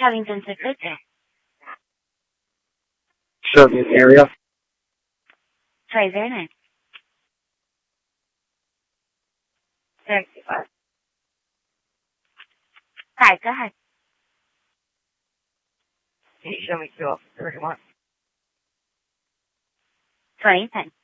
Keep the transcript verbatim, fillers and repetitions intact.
Covington said right there. Service area. Try very nice. thirty-five. Hi, go ahead. Can you show me two off thirty-one? twenty, ten.